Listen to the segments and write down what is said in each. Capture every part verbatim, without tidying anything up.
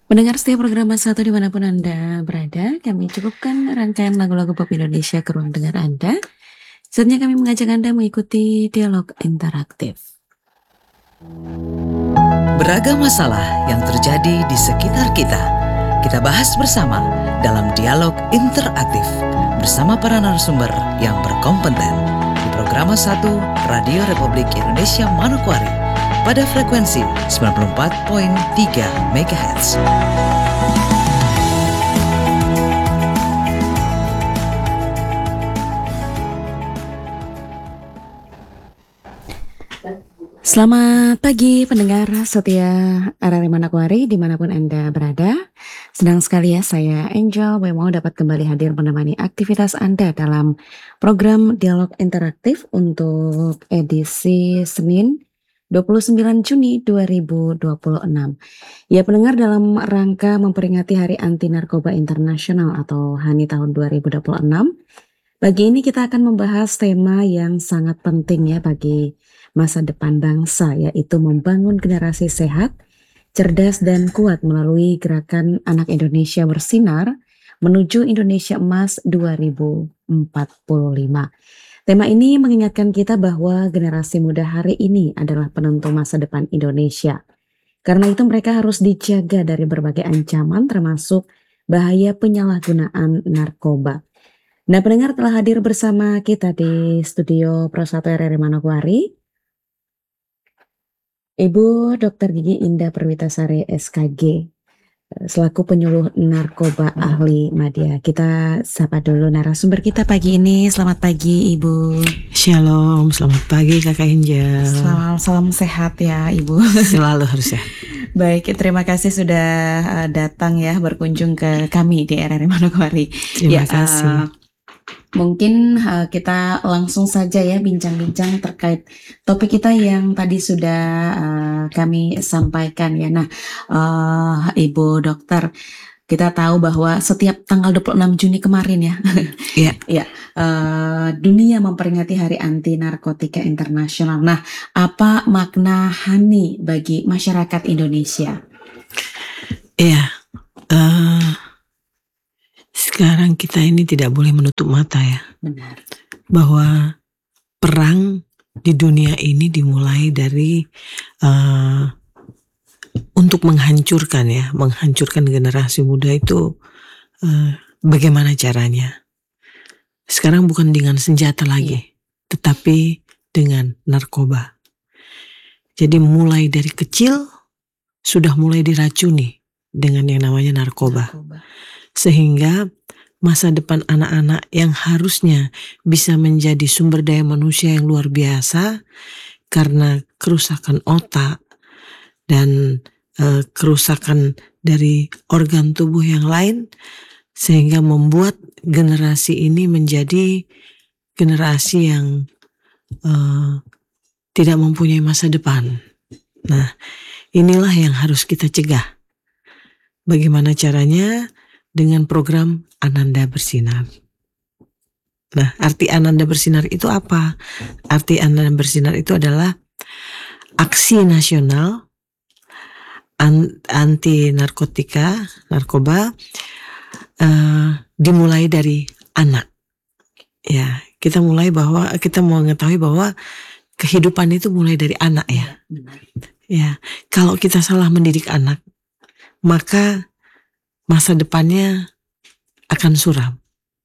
Mendengar setiap program satu dimanapun Anda berada, kami cukupkan rangkaian lagu-lagu pop Indonesia ke ruang dengar Anda. Saatnya kami mengajak Anda mengikuti dialog interaktif. Beragam masalah yang terjadi di sekitar kita, kita bahas bersama dalam dialog interaktif bersama para narasumber yang berkompeten di program satu Radio Republik Indonesia Manokwari pada frekuensi sembilan puluh empat koma tiga megahertz. Selamat pagi pendengar setia R R I Manokwari dimanapun Anda berada. Senang sekali ya saya Angel mau dapat kembali hadir menemani aktivitas Anda dalam program Dialog Interaktif untuk edisi Senin dua puluh sembilan Juni dua ribu dua puluh enam. Ya pendengar, dalam rangka memperingati Hari Anti Narkoba Internasional atau H A N I tahun dua ribu dua puluh enam, pagi ini kita akan membahas tema yang sangat penting ya bagi masa depan bangsa, yaitu membangun generasi sehat, cerdas dan kuat melalui gerakan Anak Indonesia Bersinar menuju Indonesia Emas dua ribu empat puluh lima. Tema ini mengingatkan kita bahwa generasi muda hari ini adalah penentu masa depan Indonesia. Karena itu mereka harus dijaga dari berbagai ancaman termasuk bahaya penyalahgunaan narkoba. Nah, pendengar, telah hadir bersama kita di studio Pro satu R R I Manokwari Ibu Dokter Gigi Indah Perwitasari S K G selaku penyuluh narkoba ahli Madya. Kita sapa dulu narasumber kita pagi ini. Selamat pagi Ibu. Shalom, selamat pagi Kakak Angel. Salam, salam sehat ya Ibu. Selalu harus sehat. Baik, terima kasih sudah uh, datang ya berkunjung ke kami di R R I Manokwari. Terima ya, kasih. Uh, Mungkin uh, kita langsung saja ya bincang-bincang terkait topik kita yang tadi sudah uh, kami sampaikan ya. Nah, uh, Ibu Dokter, kita tahu bahwa setiap tanggal dua puluh enam Juni kemarin ya, Iya. ya uh, dunia memperingati Hari Anti Narkotika Internasional. Nah, apa makna H A N I bagi masyarakat Indonesia? Iya. Uh... Sekarang kita ini tidak boleh menutup mata ya. Benar. Bahwa perang di dunia ini dimulai dari uh, untuk menghancurkan ya, menghancurkan generasi muda itu uh, bagaimana caranya? Sekarang bukan dengan senjata lagi, iya. tetapi dengan narkoba. Jadi mulai dari kecil sudah mulai diracuni dengan yang namanya narkoba. narkoba. Sehingga masa depan anak-anak yang harusnya bisa menjadi sumber daya manusia yang luar biasa karena kerusakan otak dan e, kerusakan dari organ tubuh yang lain, sehingga membuat generasi ini menjadi generasi yang e, tidak mempunyai masa depan. Nah, inilah yang harus kita cegah. Bagaimana caranya? Dengan program Ananda Bersinar. Nah, arti Ananda Bersinar itu apa? Arti Ananda Bersinar itu adalah aksi nasional anti narkotika, narkoba, uh, dimulai dari anak. Ya, kita mulai bahwa kita mau mengetahui bahwa kehidupan itu mulai dari anak ya. Ya, kalau kita salah mendidik anak, maka masa depannya akan suram.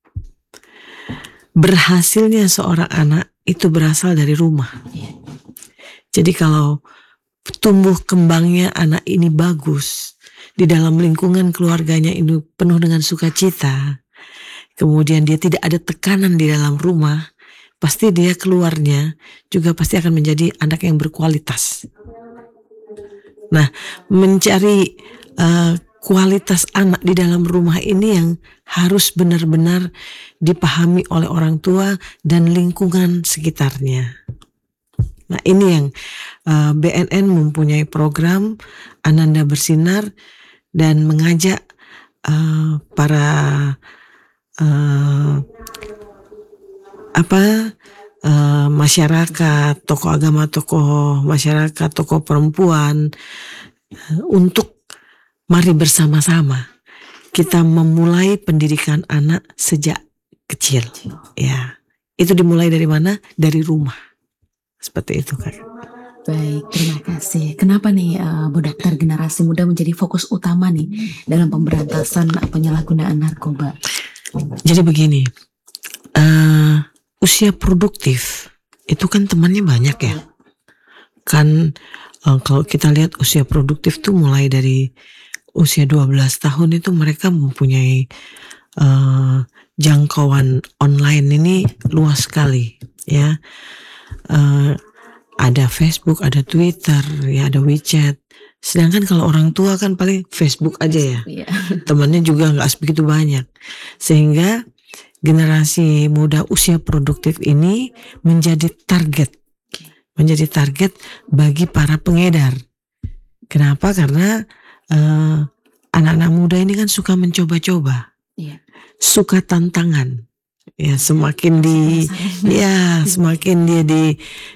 Berhasilnya seorang anak itu berasal dari rumah. Jadi kalau tumbuh kembangnya anak ini bagus, di dalam lingkungan keluarganya ini penuh dengan sukacita, kemudian dia tidak ada tekanan di dalam rumah, pasti dia keluarnya juga pasti akan menjadi anak yang berkualitas. Nah, mencari uh, kualitas anak di dalam rumah ini yang harus benar-benar dipahami oleh orang tua dan lingkungan sekitarnya. Nah, ini yang uh, B N N mempunyai program Ananda Bersinar dan mengajak uh, para uh, apa uh, masyarakat, tokoh agama, tokoh masyarakat, tokoh perempuan uh, untuk mari bersama-sama kita memulai pendidikan anak sejak kecil. Ya, itu dimulai dari mana? Dari rumah. Seperti itu, Kak. Baik, terima kasih. Kenapa nih uh, Bu Dokter, generasi muda menjadi fokus utama nih dalam pemberantasan penyalahgunaan narkoba? Jadi begini, uh, usia produktif itu kan temannya banyak ya. Kan uh, kalau kita lihat usia produktif tuh mulai dari usia dua belas tahun itu mereka mempunyai uh, jangkauan online ini luas sekali ya. Uh, ada Facebook, ada Twitter, ya ada WeChat. Sedangkan kalau orang tua kan paling Facebook aja ya. Iya. Temannya juga nggak begitu banyak. Sehingga generasi muda usia produktif ini menjadi target. Menjadi target bagi para pengedar. Kenapa? Karena uh, anak-anak muda ini kan suka mencoba-coba. Iya. Suka tantangan. Ya, semakin di ya semakin dia di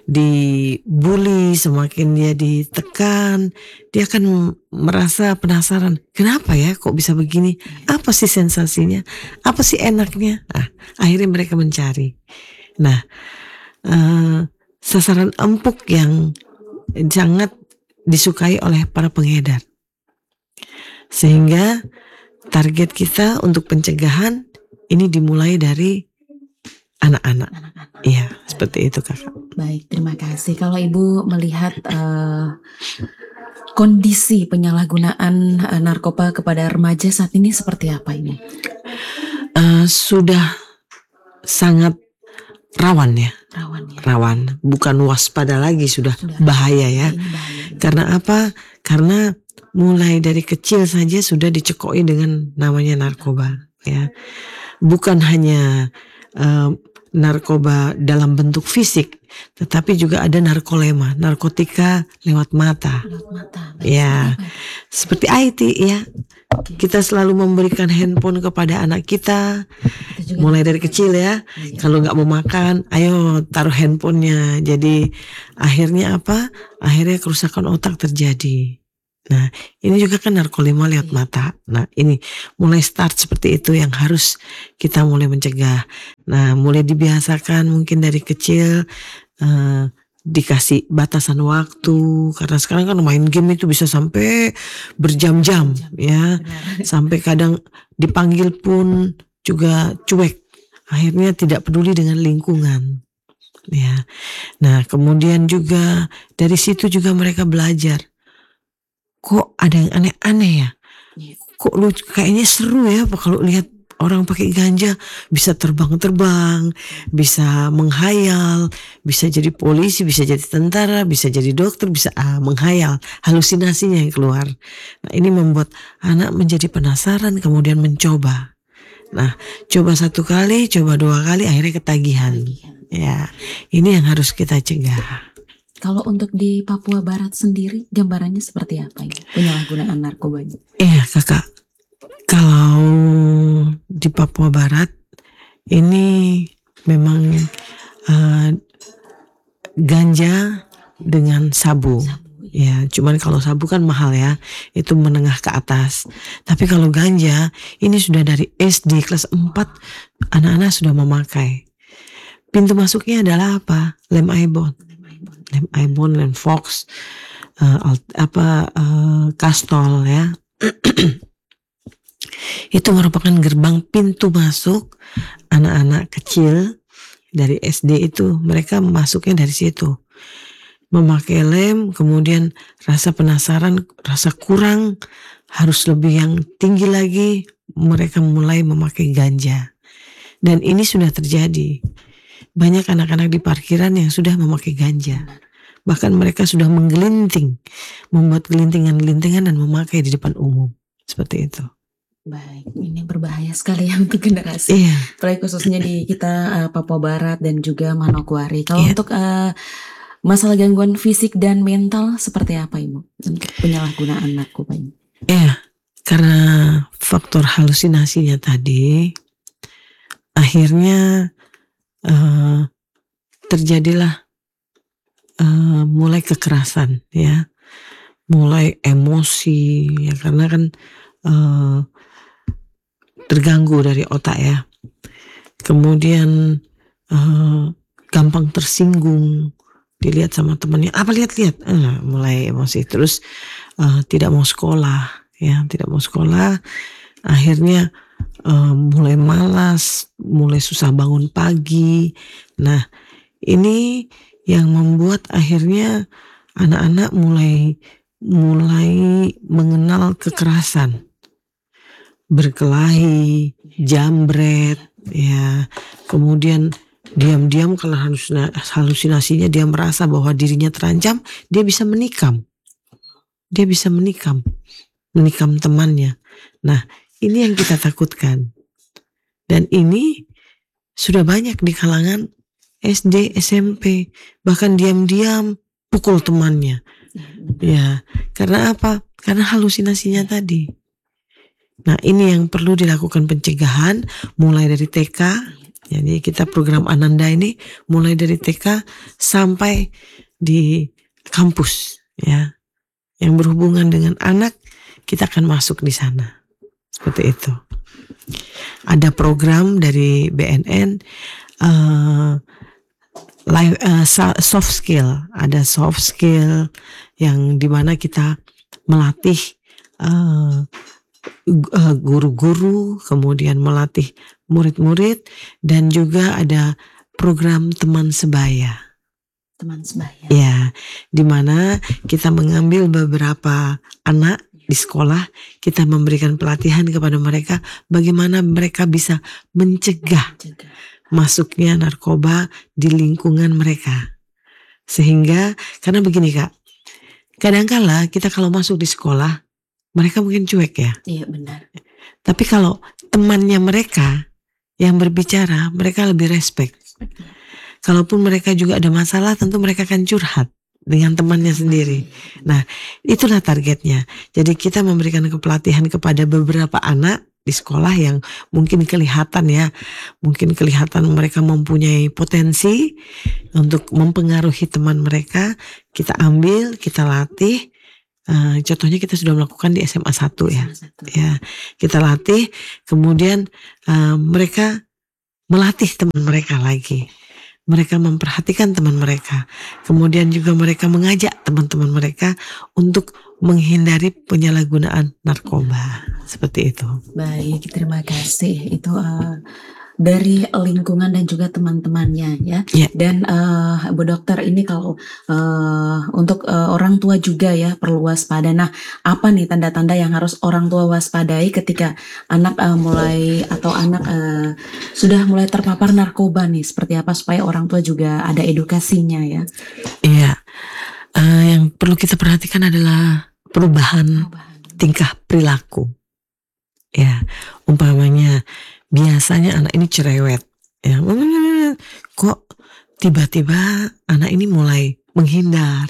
dibully, semakin dia ditekan, dia akan merasa penasaran, kenapa ya kok bisa begini, apa sih sensasinya, apa sih enaknya. Nah, akhirnya mereka mencari. Nah, uh, sasaran empuk yang sangat disukai oleh para pengedar, sehingga target kita untuk pencegahan ini dimulai dari anak-anak. Iya, seperti itu, Kakak. Baik, terima kasih. Kalau Ibu melihat uh, kondisi penyalahgunaan uh, narkoba kepada remaja saat ini seperti apa ini? Uh, sudah sangat rawan ya. Rawan ya. Rawan, bukan waspada lagi, sudah, sudah bahaya ya. Bahaya. Karena apa? Karena mulai dari kecil saja sudah dicekoi dengan namanya narkoba ya. Bukan hanya uh, narkoba dalam bentuk fisik, tetapi juga ada narkolema, narkotika lewat mata. Lewat mata. Ya, seperti I T ya. Okay. Kita selalu memberikan handphone kepada anak kita, mulai dari kecil ya. Iya. Kalau nggak mau makan, ayo taruh handphonenya. Jadi akhirnya apa? Akhirnya kerusakan otak terjadi. Nah, ini juga kan narkolema lewat mata. Nah, ini mulai start seperti itu yang harus kita mulai mencegah. Nah, mulai dibiasakan mungkin dari kecil, uh, dikasih batasan waktu. Karena sekarang kan main game itu bisa sampai berjam-jam ya. Sampai kadang dipanggil pun juga cuek. Akhirnya tidak peduli dengan lingkungan. Ya. Nah, kemudian juga dari situ juga mereka belajar. Kok ada yang aneh-aneh ya? Kok lu kayaknya seru ya kalau lihat orang pakai ganja, bisa terbang-terbang, bisa menghayal, bisa jadi polisi, bisa jadi tentara, bisa jadi dokter, bisa ah, menghayal, halusinasinya yang keluar. Nah, ini membuat anak menjadi penasaran kemudian mencoba. Nah, coba satu kali, coba dua kali, akhirnya ketagihan. Ya, ini yang harus kita cegah. Kalau untuk di Papua Barat sendiri, gambarannya seperti apa ini penyalahgunaan narkobanya? Iya, Kakak. Kalau di Papua Barat ini memang uh, ganja dengan sabu. Ya, cuman kalau sabu kan mahal ya, itu menengah ke atas. Tapi kalau ganja ini sudah dari S D kelas empat anak-anak sudah memakai. Pintu masuknya adalah apa? Lem Ibon. Lem Ibon, Lem Fox, uh, alt, apa uh, Kastol ya. Itu merupakan gerbang pintu masuk anak-anak kecil dari S D itu. Mereka masuknya dari situ. Memakai lem, kemudian rasa penasaran, rasa kurang, harus lebih yang tinggi lagi, mereka mulai memakai ganja. Dan ini sudah terjadi. Banyak anak-anak di parkiran yang sudah memakai ganja. Bahkan mereka sudah menggelinting, membuat gelintingan-gelintingan dan memakai di depan umum. Seperti itu. Baik, ini berbahaya sekali ya untuk generasi. Iya. Apalagi khususnya di kita uh, Papua Barat dan juga Manokwari. Kalau iya. untuk uh, masalah gangguan fisik dan mental seperti apa Ibu untuk penyalahgunaan narkoba ini? Iya, karena faktor halusinasinya tadi, akhirnya uh, terjadilah uh, mulai kekerasan ya. mulai emosi ya, karena kan uh, terganggu dari otak ya. Kemudian uh, gampang tersinggung, dilihat sama temannya, apa lihat-lihat, uh, mulai emosi. Terus uh, tidak mau sekolah, ya, tidak mau sekolah. Akhirnya uh, mulai malas, mulai susah bangun pagi. Nah, ini yang membuat akhirnya anak-anak mulai mulai mengenal kekerasan, berkelahi, jambret, ya. Kemudian diam-diam kalau halusinasinya dia merasa bahwa dirinya terancam, dia bisa menikam. Dia bisa menikam, menikam temannya. Nah, ini yang kita takutkan. Dan ini sudah banyak di kalangan S D, S M P, bahkan diam-diam pukul temannya. Ya, karena apa? Karena halusinasinya tadi. Nah, ini yang perlu dilakukan pencegahan mulai dari T K. Jadi kita program Ananda ini mulai dari T K sampai di kampus, ya. Yang berhubungan dengan anak, kita akan masuk di sana. Seperti itu. Ada program dari B N N uh, live, uh, soft skill, ada soft skill yang dimana kita melatih uh, guru-guru, kemudian melatih murid-murid, dan juga ada program teman sebaya. Teman sebaya. Ya, dimana kita mengambil beberapa anak di sekolah, kita memberikan pelatihan kepada mereka bagaimana mereka bisa mencegah Mencegah. masuknya narkoba di lingkungan mereka. Sehingga, karena begini Kak, kadangkala kita kalau masuk di sekolah, mereka mungkin cuek ya. Iya, benar. Tapi kalau temannya mereka yang berbicara, mereka lebih respect. Kalaupun mereka juga ada masalah, tentu mereka akan curhat dengan temannya sendiri. Nah, itulah targetnya. Jadi kita memberikan kepelatihan kepada beberapa anak di sekolah yang mungkin kelihatan ya, mungkin kelihatan mereka mempunyai potensi untuk mempengaruhi teman mereka. Kita ambil, kita latih. Uh, contohnya kita sudah melakukan di S M A satu ya. Ya, kita latih, kemudian uh, mereka melatih teman mereka lagi. Mereka memperhatikan teman mereka. Kemudian juga mereka mengajak teman-teman mereka untuk menghindari penyalahgunaan narkoba. Seperti itu. Baik, terima kasih. Itu uh, dari lingkungan dan juga teman-temannya ya. Ya. Dan uh, Bu Dokter, ini kalau uh, untuk uh, orang tua juga ya perlu waspada. Nah, apa nih tanda-tanda yang harus orang tua waspadai ketika anak uh, mulai atau anak uh, sudah mulai terpapar narkoba nih? Seperti apa supaya orang tua juga ada edukasinya ya? Iya. Uh, yang perlu kita perhatikan adalah perubahan tingkah perilaku. Ya, umpamanya biasanya anak ini cerewet, ya, kok tiba-tiba anak ini mulai menghindar.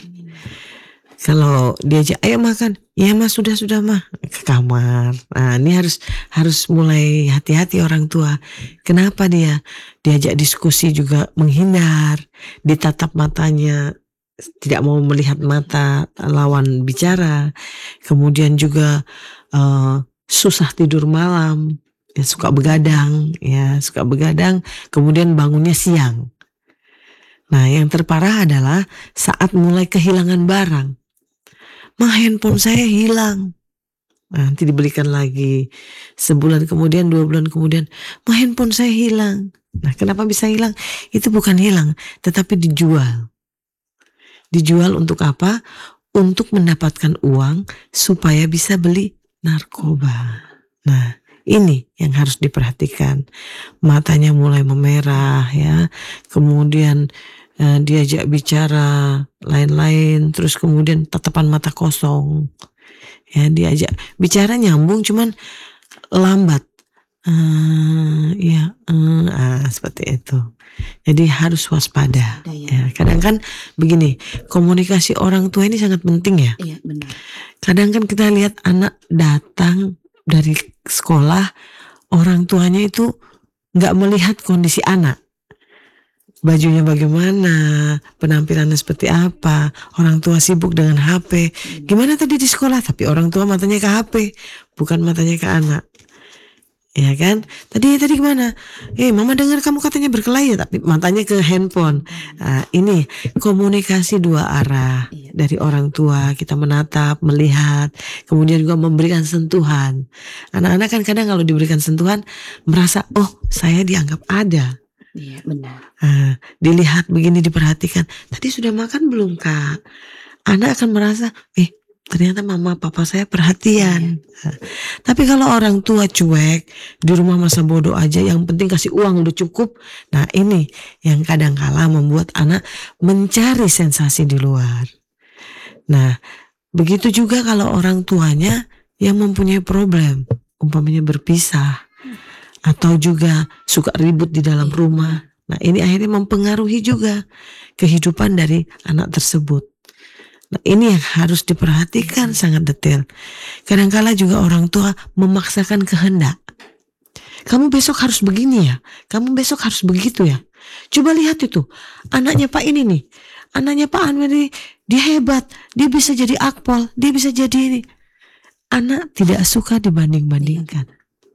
Kalau diajak ayo makan, ya mas sudah sudah mah ke kamar. Nah, ini harus harus mulai hati-hati orang tua. Kenapa dia diajak diskusi juga menghindar, ditatap matanya, tidak mau melihat mata lawan bicara. Kemudian juga uh, susah tidur malam. Ya, suka begadang, ya suka begadang, kemudian bangunnya siang. Nah, yang terparah adalah saat mulai kehilangan barang. Mah, handphone saya hilang. Nah, nanti dibelikan lagi. Sebulan kemudian, dua bulan kemudian, mah handphone saya hilang. Nah, kenapa bisa hilang? Itu bukan hilang, tetapi dijual. Dijual untuk apa? Untuk mendapatkan uang supaya bisa beli narkoba. Nah, ini yang harus diperhatikan. Matanya mulai memerah ya. Kemudian eh, diajak bicara lain-lain, terus kemudian tatapan mata kosong. Ya, diajak bicara nyambung cuman lambat. Uh, ya, uh, ah, seperti itu. Jadi harus waspada. Ya, kadang kan begini, komunikasi orang tua ini sangat penting ya. Iya, benar. Kadang kan kita lihat anak datang dari sekolah, orang tuanya itu nggak melihat kondisi anak, bajunya bagaimana, penampilannya seperti apa, orang tua sibuk dengan H P. Gimana tadi di sekolah, tapi orang tua matanya ke H P, bukan matanya ke anak. Ya kan? Tadi tadi gimana? Eh, mama dengar kamu katanya berkelahi, tapi matanya ke handphone. Nah, ini komunikasi dua arah dari orang tua. Kita menatap, melihat, kemudian juga memberikan sentuhan. Anak-anak kan kadang kalau diberikan sentuhan merasa, oh saya dianggap ada. Iya, benar. Nah, dilihat begini, diperhatikan. Tadi sudah makan belum, Kak? Anak akan merasa, eh ternyata mama papa saya perhatian. Nah, tapi kalau orang tua cuek, di rumah masa bodoh aja, yang penting kasih uang udah cukup. Nah ini yang kadang-kala membuat anak mencari sensasi di luar. Nah begitu juga kalau orang tuanya yang mempunyai problem, umpamanya berpisah, atau juga suka ribut di dalam rumah. Nah ini akhirnya mempengaruhi juga kehidupan dari anak tersebut. Nah ini yang harus diperhatikan sangat detail. Kadang-kala juga orang tua memaksakan kehendak. Kamu besok harus begini ya, kamu besok harus begitu ya. Coba lihat itu, anaknya Pak ini nih, anaknya Pak Anwar ini, dia hebat, dia bisa jadi akpol, dia bisa jadi ini. Anak tidak suka dibanding-bandingkan.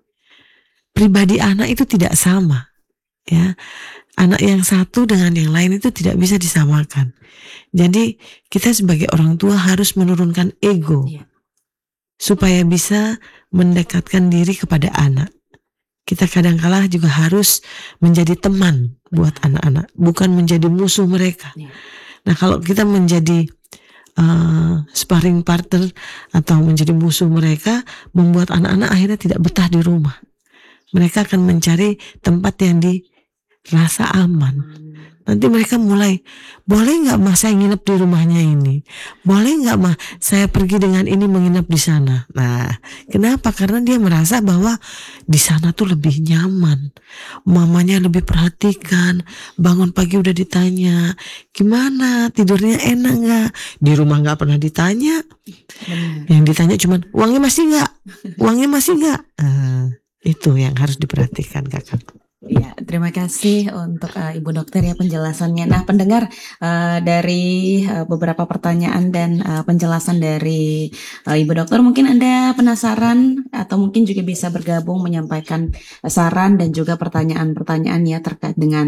Pribadi anak itu tidak sama, ya. Anak yang satu dengan yang lain itu tidak bisa disamakan. Jadi kita sebagai orang tua harus menurunkan ego, ya, supaya bisa mendekatkan diri kepada anak. Kita kadang-kala juga harus menjadi teman buat anak-anak, bukan menjadi musuh mereka. Ya. Nah kalau kita menjadi uh, sparring partner atau menjadi musuh mereka, membuat anak-anak akhirnya tidak betah di rumah. Mereka akan mencari tempat yang dirasa aman. Nanti mereka mulai, boleh nggak mas saya nginep di rumahnya ini? Boleh nggak mas saya pergi dengan ini menginap di sana? Nah, kenapa? Karena dia merasa bahwa di sana tuh lebih nyaman, mamanya lebih perhatikan, bangun pagi udah ditanya, gimana tidurnya enak nggak? Di rumah nggak pernah ditanya, hmm. yang ditanya cuman uangnya masih nggak, uangnya masih nggak. Nah, itu yang harus diperhatikan kakak. Ya, terima kasih untuk uh, Ibu Dokter ya penjelasannya. Nah, pendengar uh, dari uh, beberapa pertanyaan dan uh, penjelasan dari uh, Ibu Dokter, mungkin Anda penasaran atau mungkin juga bisa bergabung menyampaikan saran dan juga pertanyaan-pertanyaan ya terkait dengan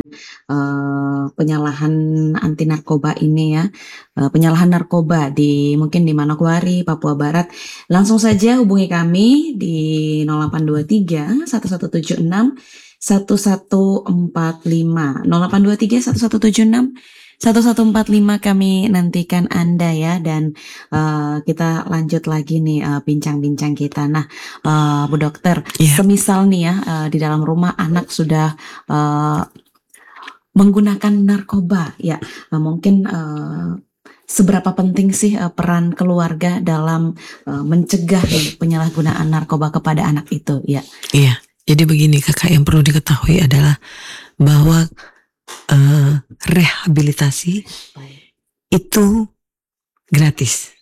uh, penyalahan anti narkoba ini ya, uh, penyalahan narkoba di mungkin di Manokwari, Papua Barat. Langsung saja hubungi kami di nol delapan dua tiga satu satu tujuh enam satu satu empat lima nol delapan dua tiga satu satu tujuh enam satu satu empat lima. Kami nantikan Anda ya, dan uh, kita lanjut lagi nih uh, bincang-bincang kita. Nah, uh, Bu Dokter, yeah. semisal nih ya uh, di dalam rumah anak sudah uh, menggunakan narkoba ya, uh, mungkin uh, seberapa penting sih uh, peran keluarga dalam uh, mencegah nih, penyalahgunaan narkoba kepada anak itu ya? Iya. Yeah. Jadi begini kakak, yang perlu diketahui adalah bahwa uh, rehabilitasi itu gratis.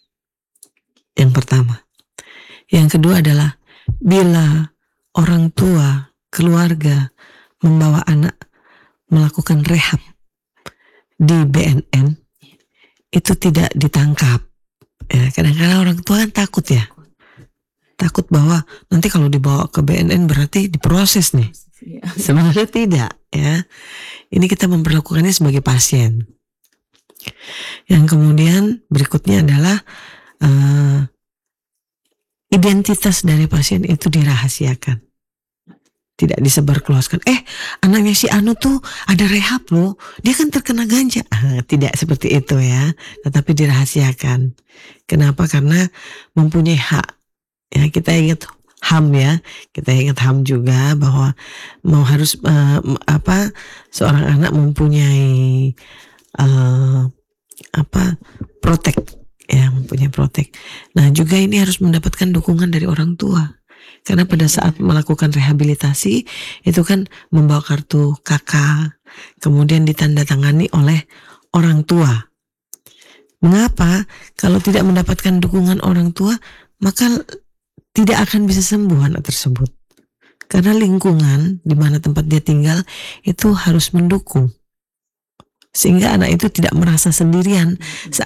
Yang pertama. Yang kedua adalah bila orang tua, keluarga membawa anak melakukan rehab di B N N, itu tidak ditangkap. Ya, kadang-kadang orang tua kan takut ya. Takut bahwa nanti kalau dibawa ke B N N berarti diproses nih. Sebenarnya tidak ya. Ini kita memperlakukannya sebagai pasien. Yang kemudian berikutnya adalah uh, identitas dari pasien itu dirahasiakan. Tidak disebarluaskan. Eh, anaknya si Anu tuh ada rehab loh. Dia kan terkena ganja. Ah, tidak seperti itu ya. Tetapi dirahasiakan. Kenapa? Karena mempunyai hak. Ya, kita ingat H A M ya, kita ingat H A M juga bahwa mau harus uh, apa seorang anak mempunyai uh, apa protek ya, mempunyai protek. Nah juga ini harus mendapatkan dukungan dari orang tua, karena pada saat melakukan rehabilitasi itu kan membawa kartu K K, kemudian ditandatangani oleh orang tua. Mengapa? Kalau tidak mendapatkan dukungan orang tua, maka tidak akan bisa sembuh anak tersebut. Karena lingkungan di mana tempat dia tinggal itu harus mendukung. sehingga anak itu tidak merasa sendirian.